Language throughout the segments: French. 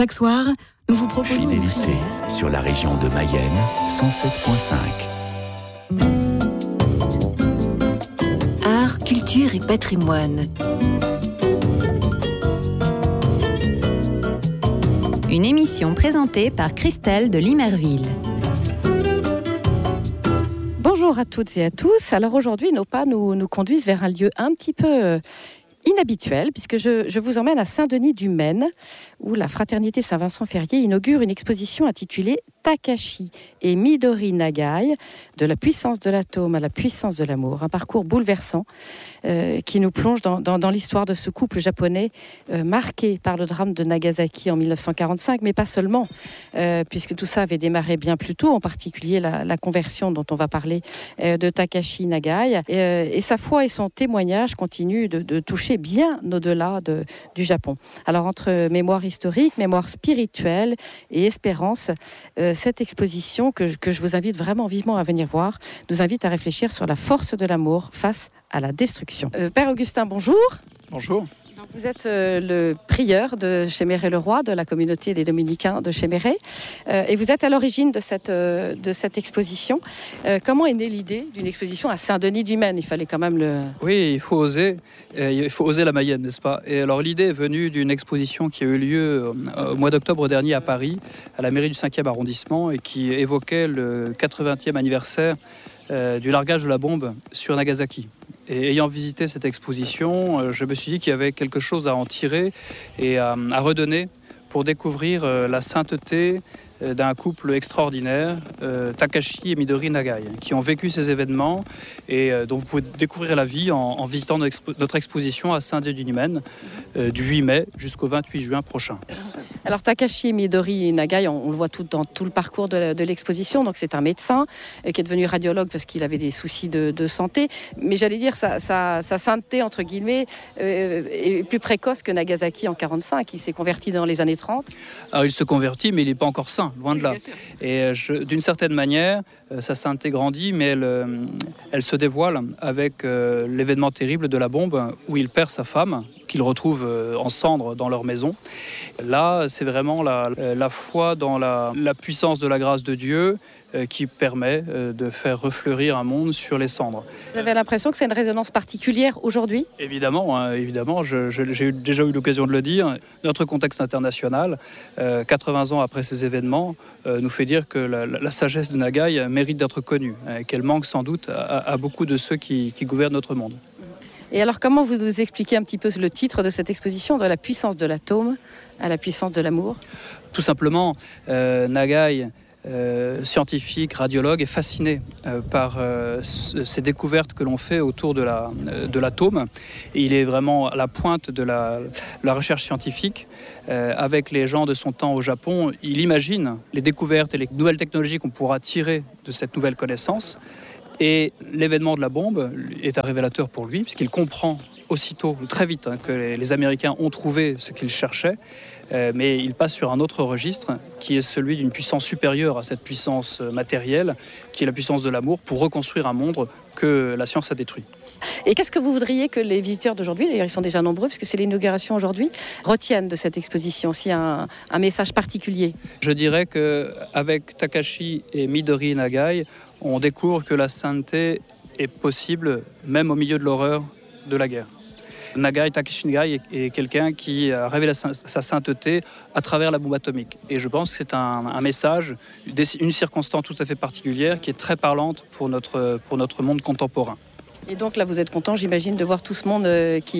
Chaque soir, nous vous proposons une Finalité prière sur la région de Mayenne, 107.5. Art, culture et patrimoine. Une émission présentée par Christelle de Limerville. Bonjour à toutes et à tous. Alors aujourd'hui, nos pas nous conduisent vers un lieu un petit peu inhabituel, puisque je vous emmène à Saint-Denis-du-Maine, où la Fraternité Saint-Vincent-Ferrier inaugure une exposition intitulée Takashi et Midori Nagai, de la puissance de l'atome à la puissance de l'amour. Un parcours bouleversant qui nous plonge dans l'histoire de ce couple japonais marqué par le drame de Nagasaki en 1945, mais pas seulement, puisque tout ça avait démarré bien plus tôt, en particulier la conversion dont on va parler de Takashi Nagai. Et sa foi et son témoignage continuent de toucher bien au-delà du Japon. Alors entre mémoire historique, mémoire spirituelle et espérance, cette exposition que je vous invite vraiment vivement à venir voir nous invite à réfléchir sur la force de l'amour face à la destruction. Père Augustin, bonjour. Bonjour. Donc vous êtes le prieur de Chéméré-le-Roi, de la communauté des Dominicains de Chéméré, et vous êtes à l'origine de cette exposition. Comment est née l'idée d'une exposition à Saint-Denis-du-Maine ? Il fallait quand même le... Oui, il faut oser la Mayenne, n'est-ce pas ? Et alors l'idée est venue d'une exposition qui a eu lieu au mois d'octobre dernier à Paris, à la mairie du 5e arrondissement, et qui évoquait le 80e anniversaire du largage de la bombe sur Nagasaki. Et ayant visité cette exposition, je me suis dit qu'il y avait quelque chose à en tirer et à redonner pour découvrir la sainteté d'un couple extraordinaire, Takashi et Midori Nagai, qui ont vécu ces événements et dont vous pouvez découvrir la vie en visitant notre exposition à Saint-Denis-du-Maine du 8 mai jusqu'au 28 juin prochain. Alors Takashi et Midori Nagai, on le voit dans tout le parcours de l'exposition. Donc c'est un médecin qui est devenu radiologue parce qu'il avait des soucis de santé. Mais j'allais dire sa sainteté entre guillemets est plus précoce que Nagasaki en 1945. Il s'est converti dans les années 30. Alors il se convertit, mais il n'est pas encore saint, loin de là. Et d'une certaine manière, sa sainteté grandit, mais elle se dévoile avec l'événement terrible de la bombe où il perd sa femme, qu'il retrouve en cendres dans leur maison. Là, c'est vraiment la foi dans la puissance de la grâce de Dieu qui permet de faire refleurir un monde sur les cendres. Vous avez l'impression que c'est une résonance particulière aujourd'hui ? Évidemment, j'ai déjà eu l'occasion de le dire. Notre contexte international, 80 ans après ces événements, nous fait dire que la sagesse de Nagai mérite d'être connue, qu'elle manque sans doute à beaucoup de ceux qui gouvernent notre monde. Et alors, comment vous nous expliquez un petit peu le titre de cette exposition, de la puissance de l'atome à la puissance de l'amour ? Tout simplement, Nagai, scientifique, radiologue, est fasciné par ces découvertes que l'on fait autour de l'atome. Et il est vraiment à la pointe de la recherche scientifique. Avec les gens de son temps au Japon, il imagine les découvertes et les nouvelles technologies qu'on pourra tirer de cette nouvelle connaissance. Et l'événement de la bombe est un révélateur pour lui, puisqu'il comprend aussitôt, très vite, que les Américains ont trouvé ce qu'ils cherchaient, mais il passe sur un autre registre, qui est celui d'une puissance supérieure à cette puissance matérielle, qui est la puissance de l'amour, pour reconstruire un monde que la science a détruit. Et qu'est-ce que vous voudriez que les visiteurs d'aujourd'hui, d'ailleurs ils sont déjà nombreux, puisque c'est l'inauguration aujourd'hui, retiennent de cette exposition, s'il y a un message particulier ? Je dirais qu'avec Takashi et Midori Nagai, on découvre que la sainteté est possible même au milieu de l'horreur de la guerre. Takashi Nagai est quelqu'un qui a révélé sa sainteté à travers la bombe atomique. Et je pense que c'est un message, une circonstance tout à fait particulière qui est très parlante pour notre monde contemporain. Et donc là, vous êtes content, j'imagine, de voir tout ce monde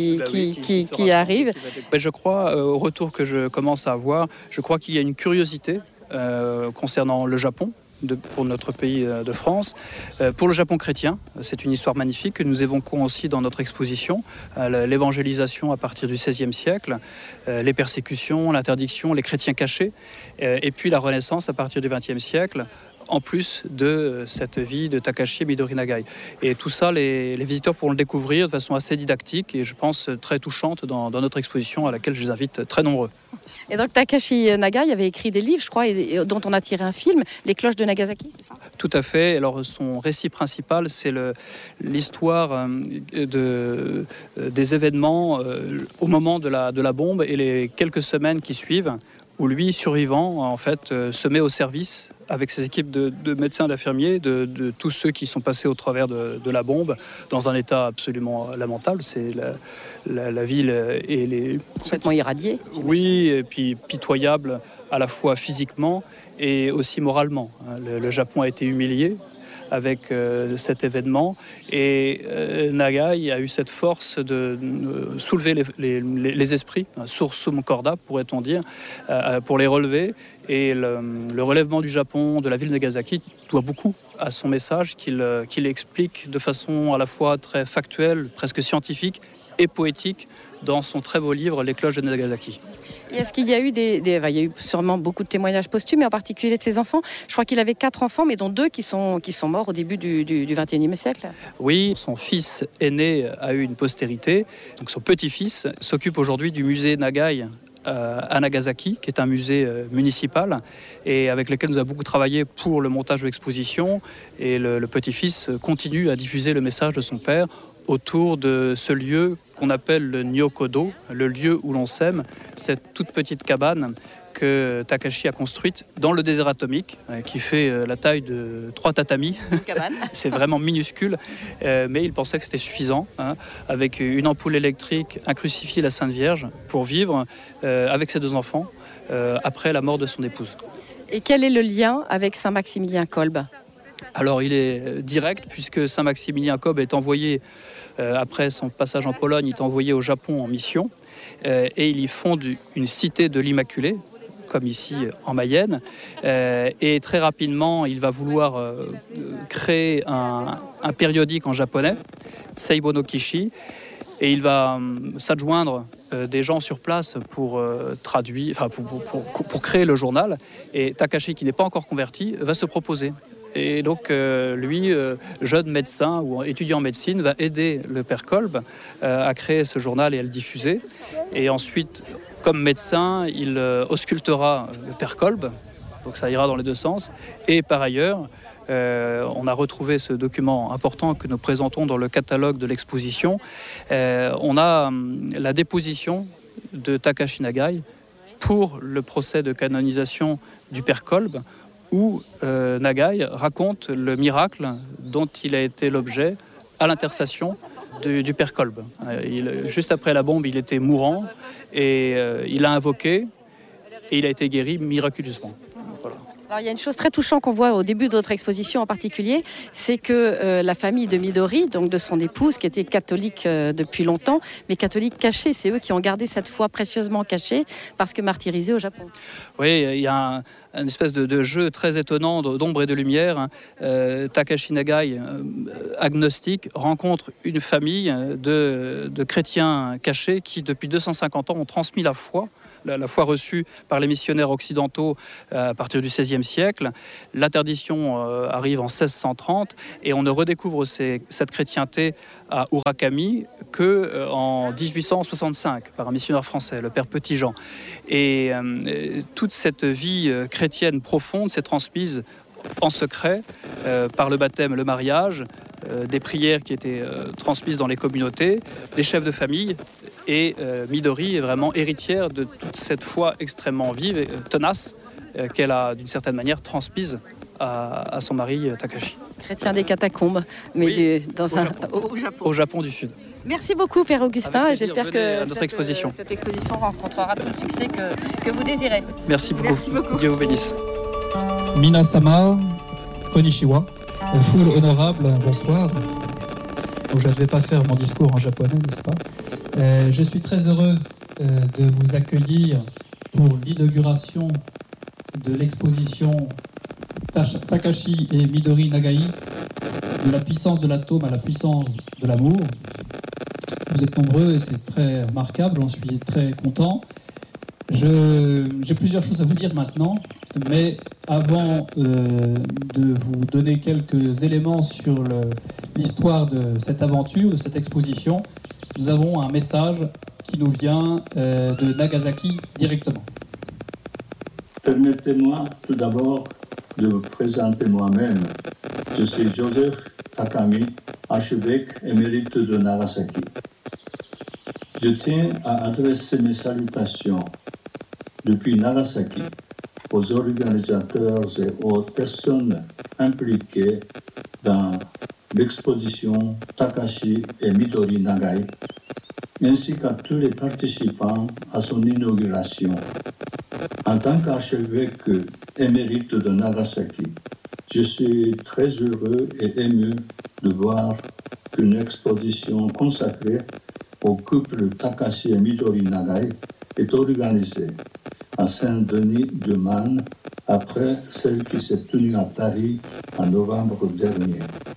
qui arrive. Je crois, au retour que je commence à avoir, je crois qu'il y a une curiosité concernant le Japon, pour notre pays de France. Pour le Japon chrétien, c'est une histoire magnifique que nous évoquons aussi dans notre exposition. L'évangélisation à partir du XVIe siècle, les persécutions, l'interdiction, les chrétiens cachés, et puis la Renaissance à partir du XXe siècle, en plus de cette vie de Takashi et Midori Nagai. Et tout ça, les visiteurs pourront le découvrir de façon assez didactique et je pense très touchante dans notre exposition à laquelle je les invite très nombreux. Et donc Takashi Nagai avait écrit des livres, je crois, dont on a tiré un film, Les cloches de Nagasaki, c'est ça ? Tout à fait. Alors son récit principal, c'est l'histoire des événements au moment de la bombe et les quelques semaines qui suivent, où lui, survivant, en fait, se met au service avec ses équipes de médecins, d'infirmiers, de tous ceux qui sont passés au travers de la bombe, dans un état absolument lamentable. C'est la ville et les... Complètement irradié. Oui, et puis pitoyable à la fois physiquement et aussi moralement. Le Japon a été humilié avec cet événement et Nagai a eu cette force de soulever les esprits, sursum corda pourrait-on dire, pour les relever. Et le relèvement du Japon, de la ville de Nagasaki, doit beaucoup à son message qu'il explique de façon à la fois très factuelle, presque scientifique et poétique dans son très beau livre « Les cloches de Nagasaki ». Et est-ce qu'il y a eu il y a eu sûrement beaucoup de témoignages posthumes, mais en particulier de ses enfants. Je crois qu'il avait 4 enfants, mais dont 2 qui sont morts au début du XXIe siècle. Oui, son fils aîné a eu une postérité. Donc son petit-fils s'occupe aujourd'hui du musée Nagai à Nagasaki, qui est un musée municipal et avec lequel nous avons beaucoup travaillé pour le montage de l'exposition. Et le petit-fils continue à diffuser le message de son père autour de ce lieu qu'on appelle le Nyokodo, le lieu où l'on s'aime, cette toute petite cabane que Takashi a construite dans le désert atomique, qui fait la taille de 3 tatamis. C'est vraiment minuscule, mais il pensait que c'était suffisant, avec une ampoule électrique, un crucifix et la Sainte Vierge, pour vivre avec ses 2 enfants, après la mort de son épouse. Et quel est le lien avec Saint-Maximilien Kolbe ? Alors il est direct, puisque Saint-Maximilien Kolbe est envoyé, après son passage en Pologne, il est envoyé au Japon en mission, et il y fonde une cité de l'Immaculée, comme ici en Mayenne, et très rapidement il va vouloir créer un périodique en japonais, Seibo no Kishi, et il va s'adjoindre des gens sur place pour traduire, pour créer le journal, et Takashi, qui n'est pas encore converti, va se proposer. Et donc, lui, jeune médecin ou étudiant en médecine, va aider le père Kolbe à créer ce journal et à le diffuser. Et ensuite, comme médecin, il auscultera le père Kolbe, donc ça ira dans les 2 sens. Et par ailleurs, on a retrouvé ce document important que nous présentons dans le catalogue de l'exposition. On a la déposition de Takashi Nagai pour le procès de canonisation du père Kolbe, où Nagai raconte le miracle dont il a été l'objet à l'intercession du père Kolbe. Juste après la bombe, il était mourant et il a invoqué et il a été guéri miraculeusement. Voilà. Alors, il y a une chose très touchante qu'on voit au début de votre exposition en particulier, c'est que la famille de Midori, donc de son épouse, qui était catholique depuis longtemps, mais catholique cachée, c'est eux qui ont gardé cette foi précieusement cachée parce que martyrisée au Japon. Oui, il y a une espèce de jeu très étonnant d'ombre et de lumière. Takashi Nagai, agnostique, rencontre une famille de chrétiens cachés qui, depuis 250 ans, ont transmis la foi reçue par les missionnaires occidentaux à partir du XVIe siècle. L'interdiction arrive en 1630 et on ne redécouvre cette chrétienté à Urakami qu'en 1865 par un missionnaire français, le père Petit-Jean. Et toute cette vie chrétienne profonde s'est transmise en secret par le baptême, le mariage, des prières qui étaient transmises dans les communautés, des chefs de famille. Et Midori est vraiment héritière de toute cette foi extrêmement vive et tenace qu'elle a d'une certaine manière transmise à son mari Takashi. Chrétien des catacombes, mais oui, au Japon. Au Japon du Sud. Merci beaucoup, Père Augustin, et j'espère que cette exposition rencontrera tout le succès que vous désirez. Merci beaucoup. Merci beaucoup. Dieu vous bénisse. Minasama, konnichiwa, foule honorable, bonsoir. Donc, je ne vais pas faire mon discours en japonais, n'est-ce pas ? Je suis très heureux de vous accueillir pour l'inauguration de l'exposition Takashi et Midori Nagai, de la puissance de l'atome à la puissance de l'amour. Vous êtes nombreux et c'est très remarquable, j'en suis très content. J'ai plusieurs choses à vous dire maintenant, mais avant de vous donner quelques éléments sur l'histoire de cette aventure, de cette exposition, nous avons un message qui nous vient de Nagasaki directement. Permettez-moi tout d'abord de vous présenter moi-même. Je suis Joseph Takami, archevêque émérite de Nagasaki. Je tiens à adresser mes salutations depuis Nagasaki, aux organisateurs et aux personnes impliquées dans l'exposition Takashi et Midori Nagai, ainsi qu'à tous les participants à son inauguration. En tant qu'archevêque émérite de Nagasaki, je suis très heureux et ému de voir qu'une exposition consacrée au couple Takashi et Midori Nagai est organisée à Saint-Denis-de-Marne après celle qui s'est tenue à Paris en novembre dernier.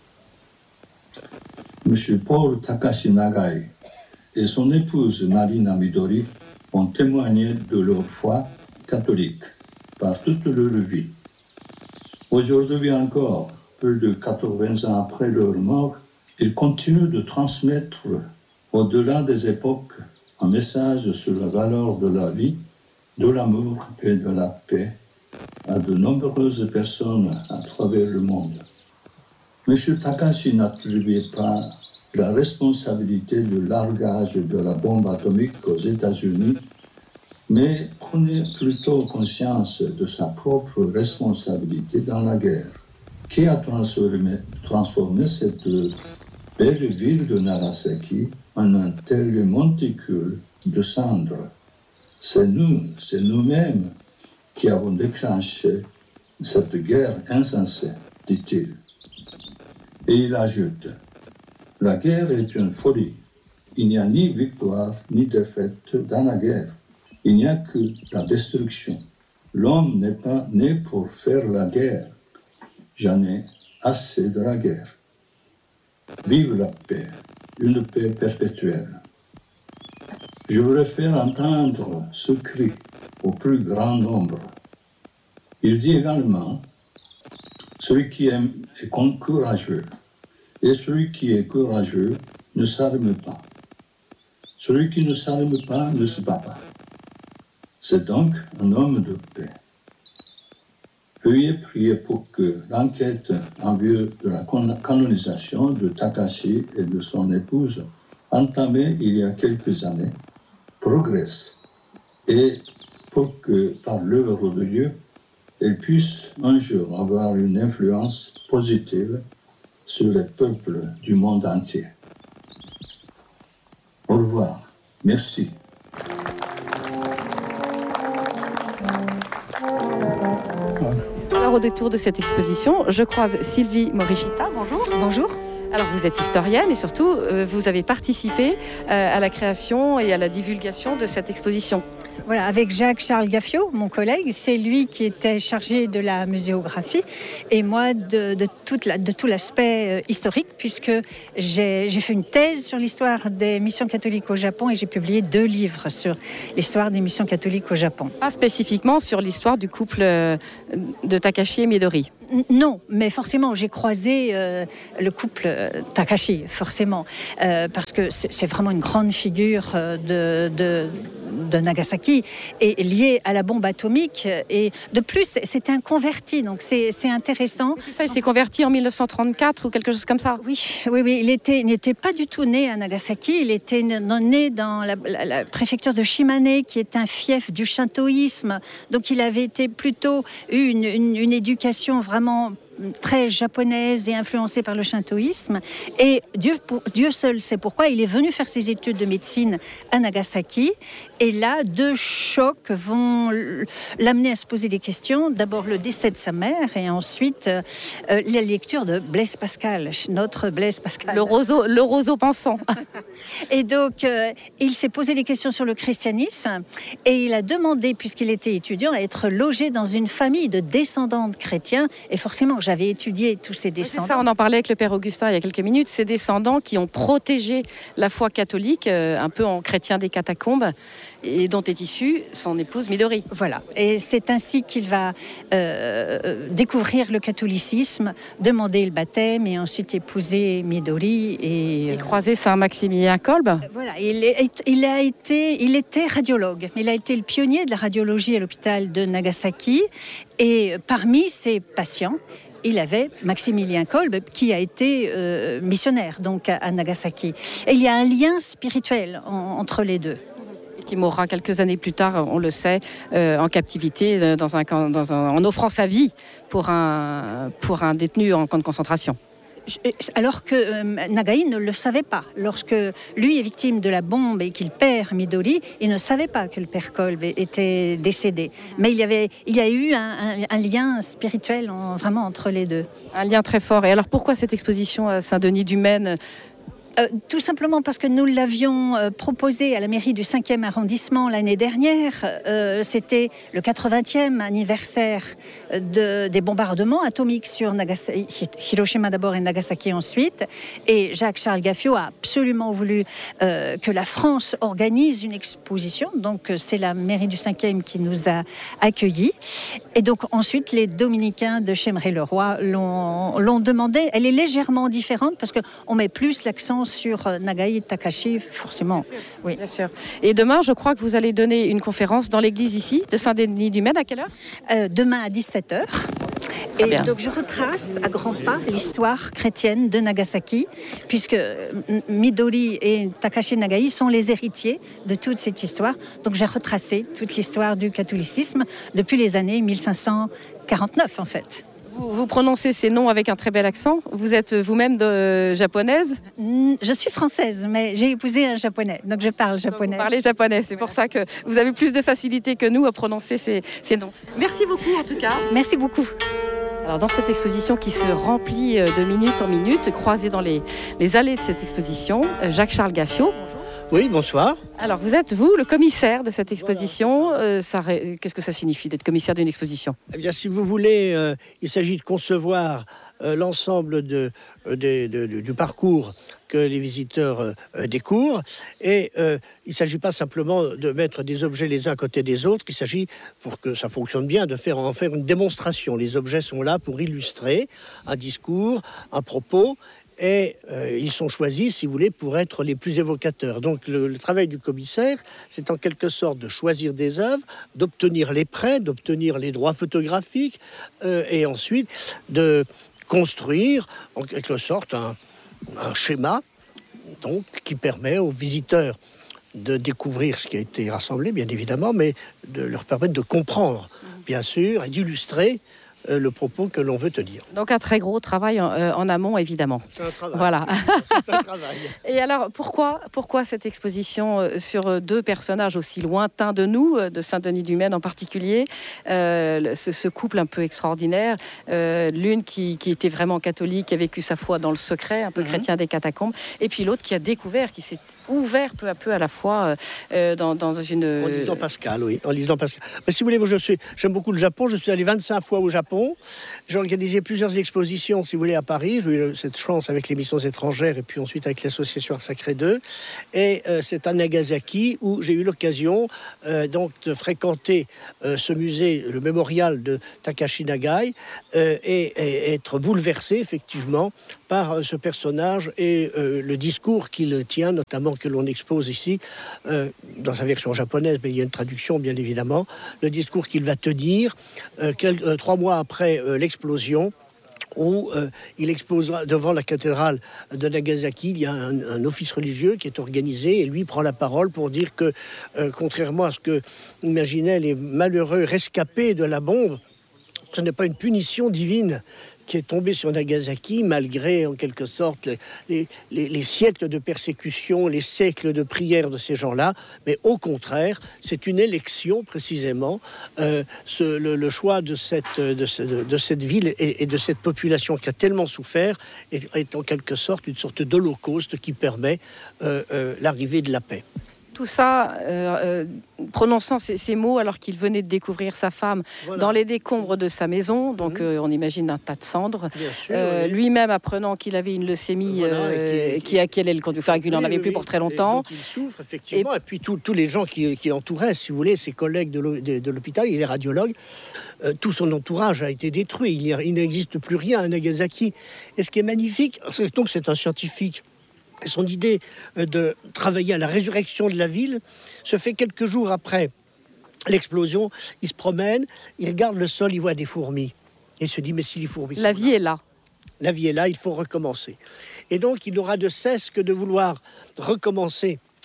M. Paul Takashi Nagai et son épouse Marina Midori ont témoigné de leur foi catholique par toute leur vie. Aujourd'hui encore, plus de 80 ans après leur mort, ils continuent de transmettre, au-delà des époques, un message sur la valeur de la vie, de l'amour et de la paix à de nombreuses personnes à travers le monde. M. Takashi n'attribuait pas la responsabilité du largage de la bombe atomique aux États-Unis, mais prenait plutôt conscience de sa propre responsabilité dans la guerre, qui a transformé cette belle ville de Nagasaki en un tel monticule de cendres. C'est nous-mêmes qui avons déclenché cette guerre insensée, dit-il. Et il ajoute, la guerre est une folie. Il n'y a ni victoire ni défaite dans la guerre. Il n'y a que la destruction. L'homme n'est pas né pour faire la guerre. J'en ai assez de la guerre. Vive la paix, une paix perpétuelle. Je voudrais faire entendre ce cri au plus grand nombre. Il dit également, celui qui aime est courageux, et celui qui est courageux ne s'arme pas. Celui qui ne s'arme pas ne se bat pas. C'est donc un homme de paix. Veuillez prier pour que l'enquête en vue de la canonisation de Takashi et de son épouse, entamée il y a quelques années, progresse et pour que, par l'œuvre de Dieu, elle puisse un jour avoir une influence positive sur les peuples du monde entier. Au revoir. Merci. Alors, au détour de cette exposition, je croise Sylvie Morishita. Bonjour. Bonjour. Alors, vous êtes historienne et surtout, vous avez participé à la création et à la divulgation de cette exposition. Voilà, avec Jacques-Charles Gaffiot, mon collègue, c'est lui qui était chargé de la muséographie et moi de tout l'aspect historique, puisque j'ai fait une thèse sur l'histoire des missions catholiques au Japon et j'ai publié 2 livres sur l'histoire des missions catholiques au Japon. Pas spécifiquement sur l'histoire du couple de Takashi et Midori. Non, mais forcément, j'ai croisé le couple Takashi, forcément, parce que c'est vraiment une grande figure de Nagasaki et liée à la bombe atomique. Et de plus, c'était un converti, donc c'est intéressant. C'est ça, il s'est converti en 1934 ou quelque chose comme ça. Oui, il n'était pas du tout né à Nagasaki, il était né dans la préfecture de Shimane, qui est un fief du shintoïsme. Donc il avait été plutôt une éducation vraiment très japonaise et influencée par le shintoïsme. Et Dieu seul sait pourquoi, il est venu faire ses études de médecine à Nagasaki. Et là, 2 chocs vont l'amener à se poser des questions. D'abord le décès de sa mère et ensuite la lecture de Blaise Pascal, notre Blaise Pascal. Le roseau pensant. Et donc, il s'est posé des questions sur le christianisme et il a demandé, puisqu'il était étudiant, à être logé dans une famille de descendants de chrétiens. Et forcément, j'avais étudié tous ces descendants. C'est ça, on en parlait avec le père Augustin il y a quelques minutes. Ces descendants qui ont protégé la foi catholique, un peu en chrétien des catacombes, et dont est issue son épouse Midori. Voilà, et c'est ainsi qu'il va découvrir le catholicisme, demander le baptême et ensuite épouser Midori et croiser Saint-Maximilien Kolbe. Voilà, il était radiologue. Il a été le pionnier de la radiologie à l'hôpital de Nagasaki et parmi ses patients, il avait Maximilien Kolbe qui a été missionnaire donc à Nagasaki. Et il y a un lien spirituel entre les deux. Qui mourra quelques années plus tard, on le sait, en captivité, en offrant sa vie pour un détenu en camp de concentration. Alors que Nagai ne le savait pas. Lorsque lui est victime de la bombe et qu'il perd Midori, il ne savait pas que le père Kolb était décédé. Mais il y a eu un lien spirituel vraiment entre les deux. Un lien très fort. Et alors pourquoi cette exposition à Saint-Denis-du-Maine ? Tout simplement parce que nous l'avions proposé à la mairie du 5e arrondissement l'année dernière. C'était le 80e anniversaire des bombardements atomiques sur Hiroshima d'abord et Nagasaki ensuite. Et Jacques-Charles Gaffio a absolument voulu que la France organise une exposition. Donc c'est la mairie du 5e qui nous a accueillis. Et donc ensuite les Dominicains de Chemeray-le-Roi l'ont demandé. Elle est légèrement différente parce qu'on met plus l'accent sur Nagai Takashi, forcément. Oui. Bien sûr. Et demain, je crois que vous allez donner une conférence dans l'église ici, de Saint-Denis-du-Maine. À quelle heure ? Demain à 17h. Et donc je retrace à grands pas l'histoire chrétienne de Nagasaki, puisque Midori et Takashi Nagai sont les héritiers de toute cette histoire. Donc j'ai retracé toute l'histoire du catholicisme depuis les années 1549 en fait. Vous prononcez ces noms avec un très bel accent. Vous êtes vous-même japonaise ? Je suis française, mais j'ai épousé un japonais, donc je parle japonais. Donc vous parlez japonais, c'est pour ça que vous avez plus de facilité que nous à prononcer ces noms. Merci beaucoup en tout cas. Merci beaucoup. Alors dans cette exposition qui se remplit de minute en minute, croisée dans les allées de cette exposition, Jacques-Charles Gaffio. Bonjour. Oui, bonsoir. Alors vous êtes, vous, le commissaire de cette exposition. Qu'est-ce que ça signifie d'être commissaire d'une exposition ? Eh bien, si vous voulez, il s'agit de concevoir l'ensemble du parcours que les visiteurs découvrent. Et il ne s'agit pas simplement de mettre des objets les uns à côté des autres, il s'agit, pour que ça fonctionne bien, de en faire une démonstration. Les objets sont là pour illustrer un discours, un propos, et ils sont choisis, si vous voulez, pour être les plus évocateurs. Donc le travail du commissaire, c'est en quelque sorte de choisir des œuvres, d'obtenir les prêts, d'obtenir les droits photographiques, et ensuite de construire en quelque sorte un schéma donc, qui permet aux visiteurs de découvrir ce qui a été rassemblé, bien évidemment, mais de leur permettre de comprendre, bien sûr, et d'illustrer le propos que l'on veut tenir. Donc un très gros travail en amont, évidemment. C'est un travail. Voilà. C'est un travail. Et alors, pourquoi cette exposition sur deux personnages aussi lointains de nous, de Saint-Denis-du-Maine en particulier, ce couple un peu extraordinaire, l'une qui était vraiment catholique, qui a vécu sa foi dans le secret, un peu chrétien des catacombes, et puis l'autre qui a découvert, qui s'est ouvert peu à peu à la foi dans une... En lisant Pascal, oui. En lisant Pascal. Mais si vous voulez, moi, j'aime beaucoup le Japon. Je suis allé 25 fois au Japon. J'ai organisé plusieurs expositions, si vous voulez, à Paris. J'ai eu cette chance avec les missions étrangères et puis ensuite avec l'association Sacré 2. Et c'est à Nagasaki où j'ai eu l'occasion donc de fréquenter ce musée, le mémorial de Takashi Nagai, et être bouleversé, effectivement, par ce personnage et le discours qu'il tient, notamment que l'on expose ici, dans sa version japonaise, mais il y a une traduction, bien évidemment, le discours qu'il va tenir 3 mois après l'explosion, où il exposera devant la cathédrale de Nagasaki. Il y a un office religieux qui est organisé et lui prend la parole pour dire que, contrairement à ce que imaginaient les malheureux rescapés de la bombe, ce n'est pas une punition divine qui est tombé sur Nagasaki, malgré en quelque sorte les siècles de persécution, les siècles de prières de ces gens-là, mais au contraire, c'est une élection précisément, le choix de cette ville et de cette population qui a tellement souffert est en quelque sorte une sorte d'holocauste qui permet l'arrivée de la paix. Tout ça, prononçant ces mots alors qu'il venait de découvrir sa femme dans les décombres de sa maison, donc on imagine un tas de cendres. Oui. Lui-même apprenant qu'il avait une leucémie qui allait le conduire, enfin qu'il n'en avait plus pour très longtemps. Il souffre, effectivement. Et puis tous les gens qui entouraient, si vous voulez, ses collègues de l'hôpital, il est radiologue, tout son entourage a été détruit. Il n'existe plus rien à Nagasaki. Et ce qui est magnifique, c'est un scientifique. Et son idée de travailler à la résurrection de la ville se fait quelques jours après l'explosion. Il se promène, il regarde le sol, il voit des fourmis. Et il se dit, mais si les fourmis... La vie est là. La vie est là, il faut recommencer. Et donc, il n'aura de cesse que de vouloir recommencer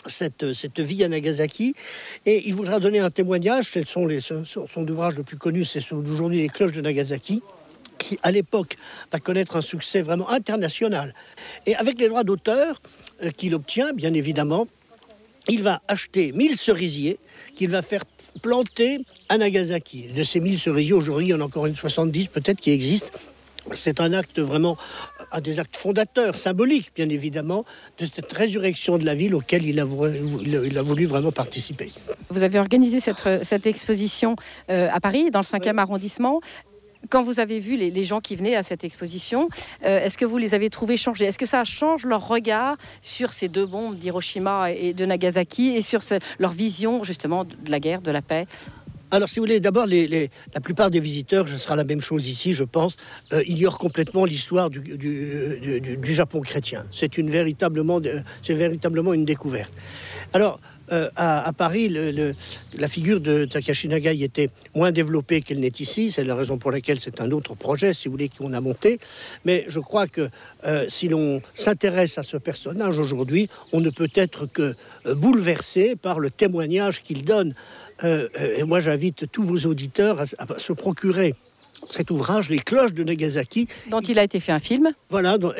cette vie à Nagasaki, et il voudra donner un témoignage. Son ouvrage le plus connu, c'est d'aujourd'hui Les cloches de Nagasaki, qui à l'époque va connaître un succès vraiment international. Et avec les droits d'auteur qu'il obtient, bien évidemment, il va acheter 1000 cerisiers qu'il va faire planter à Nagasaki. De ces 1000 cerisiers, aujourd'hui, il y en a encore une 70 peut-être qui existent. C'est un acte vraiment, un des actes fondateurs, symboliques bien évidemment, de cette résurrection de la ville auquel il a voulu vraiment participer. Vous avez organisé cette exposition à Paris, dans le 5e arrondissement. Quand vous avez vu les gens qui venaient à cette exposition, est-ce que vous les avez trouvés changés? Est-ce que ça change leur regard sur ces deux bombes d'Hiroshima et de Nagasaki et sur leur vision justement de la guerre, de la paix? Alors, si vous voulez, d'abord, la plupart des visiteurs, ce sera la même chose ici, je pense, ignorent complètement l'histoire du Japon chrétien. C'est véritablement une découverte. Alors, à Paris, la figure de Takashi Nagai était moins développée qu'elle n'est ici. C'est la raison pour laquelle c'est un autre projet, si vous voulez, qu'on a monté. Mais je crois que si l'on s'intéresse à ce personnage aujourd'hui, on ne peut être que bouleversé par le témoignage qu'il donne. Et moi, j'invite tous vos auditeurs à se procurer cet ouvrage, Les cloches de Nagasaki, dont il a été fait un film. Voilà, dont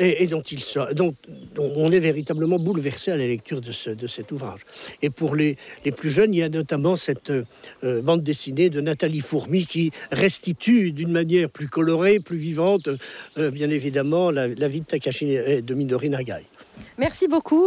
on est véritablement bouleversé à la lecture de cet ouvrage. Et pour les plus jeunes, il y a notamment cette bande dessinée de Nathalie Fourmy qui restitue d'une manière plus colorée, plus vivante, bien évidemment, la vie de Takashi et de Midori Nagai. Merci beaucoup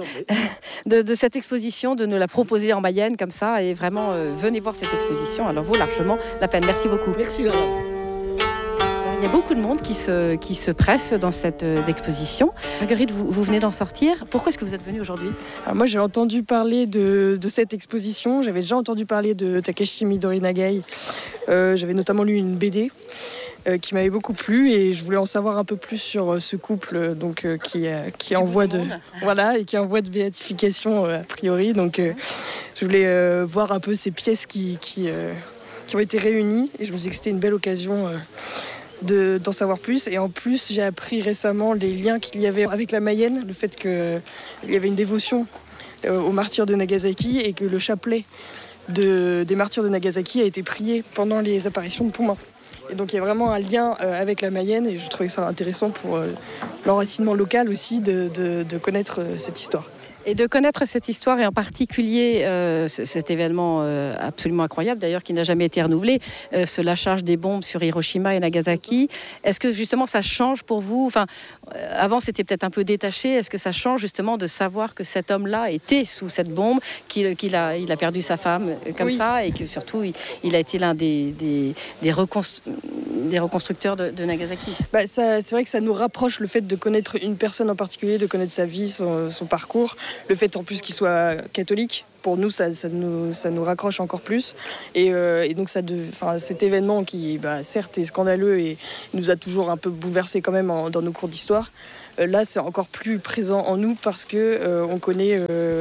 de cette exposition, de nous la proposer en Mayenne comme ça. Et vraiment, venez voir cette exposition. Alors, vaut largement la peine. Merci beaucoup. Merci, madame. Il y a beaucoup de monde qui se presse dans cette exposition. Marguerite, vous venez d'en sortir. Pourquoi est-ce que vous êtes venue aujourd'hui? Moi, j'ai entendu parler de cette exposition. J'avais déjà entendu parler de Takeshi Midori Nagai. J'avais notamment lu une BD qui m'avait beaucoup plu et je voulais en savoir un peu plus sur ce couple qui est en voie de béatification a priori. Donc je voulais voir un peu ces pièces qui ont été réunies et je me suis dit que c'était une belle occasion d'en savoir plus. Et en plus, j'ai appris récemment les liens qu'il y avait avec la Mayenne, le fait qu'il y avait une dévotion aux martyrs de Nagasaki et que le chapelet des martyrs de Nagasaki a été prié pendant les apparitions de Pontmain. Et donc il y a vraiment un lien avec la Mayenne et je trouvais ça intéressant pour l'enracinement local aussi de connaître cette histoire. Et de connaître cette histoire et en particulier cet événement absolument incroyable d'ailleurs qui n'a jamais été renouvelé, ce lâchage des bombes sur Hiroshima et Nagasaki. Est-ce que justement ça change pour vous? Avant c'était peut-être un peu détaché. Est-ce que ça change justement de savoir que cet homme-là était sous cette bombe, qu'il a perdu sa femme comme ça et que surtout il a été l'un des reconstructeurs de Nagasaki? C'est vrai que ça nous rapproche le fait de connaître une personne en particulier, de connaître sa vie, son parcours. Le fait en plus qu'il soit catholique, pour nous, ça nous raccroche encore plus. Et donc cet événement qui, certes, est scandaleux et nous a toujours un peu bouleversés quand même dans nos cours d'histoire, là, c'est encore plus présent en nous parce que on connaît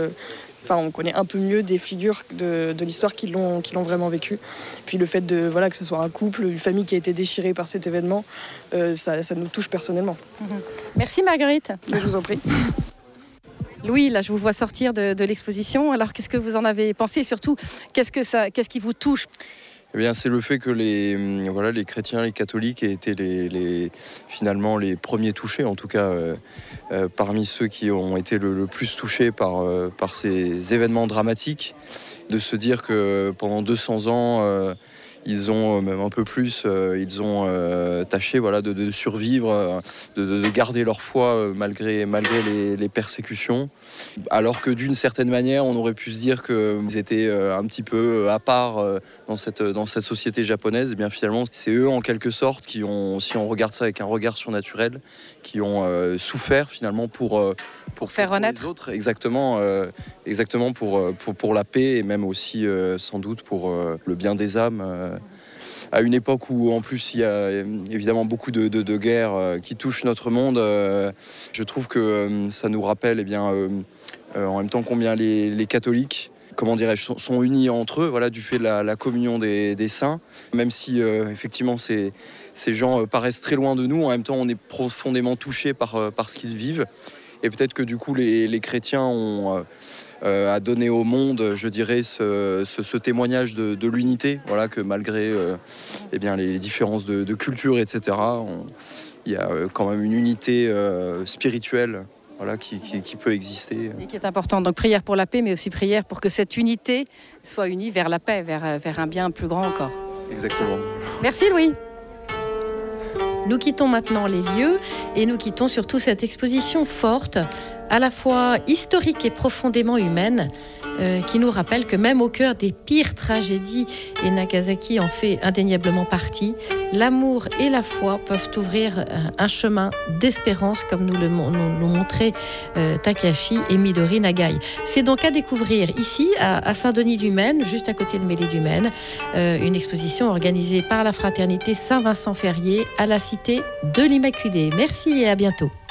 un peu mieux des figures de l'histoire qui l'ont vraiment vécu. Puis le fait que ce soit un couple, une famille qui a été déchirée par cet événement, ça nous touche personnellement. Merci Marguerite. Je vous en prie. Louis, là je vous vois sortir de l'exposition. Alors qu'est-ce que vous en avez pensé et surtout qu'est-ce qui vous touche? Eh bien, c'est le fait que les chrétiens, les catholiques aient été finalement les premiers touchés, en tout cas parmi ceux qui ont été le plus touchés par ces événements dramatiques, de se dire que pendant 200 ans, ils ont, même un peu plus, ils ont tâché de survivre, de garder leur foi malgré les persécutions. Alors que d'une certaine manière, on aurait pu se dire qu'ils étaient un petit peu à part dans cette société japonaise. Et bien finalement, c'est eux en quelque sorte qui ont, si on regarde ça avec un regard surnaturel, qui ont souffert finalement pour faire renaître les autres, exactement pour la paix et même aussi sans doute pour le bien des âmes. À une époque où en plus il y a évidemment beaucoup de guerres qui touchent notre monde, je trouve que ça nous rappelle en même temps combien les catholiques, comment dirais-je, sont unis entre eux, du fait de la communion des saints, même si effectivement ces gens paraissent très loin de nous, en même temps on est profondément touchés par ce qu'ils vivent. Et peut-être que du coup les chrétiens ont à donner au monde, je dirais, ce témoignage de l'unité, voilà, que malgré les différences de culture, etc., il y a quand même une unité spirituelle, voilà, qui peut exister. Et qui est importante. Donc prière pour la paix, mais aussi prière pour que cette unité soit unie vers la paix, vers un bien plus grand encore. Exactement. Merci Louis. Nous quittons maintenant les lieux et nous quittons surtout cette exposition forte, à la fois historique et profondément humaine, qui nous rappelle que même au cœur des pires tragédies, et Nagasaki en fait indéniablement partie, l'amour et la foi peuvent ouvrir un chemin d'espérance, comme nous l'ont montré Takashi et Midori Nagai. C'est donc à découvrir ici, à Saint-Denis-du-Maine, juste à côté de Mêlée-du-Maine, une exposition organisée par la fraternité Saint-Vincent-Ferrier à la cité de l'Immaculée. Merci et à bientôt.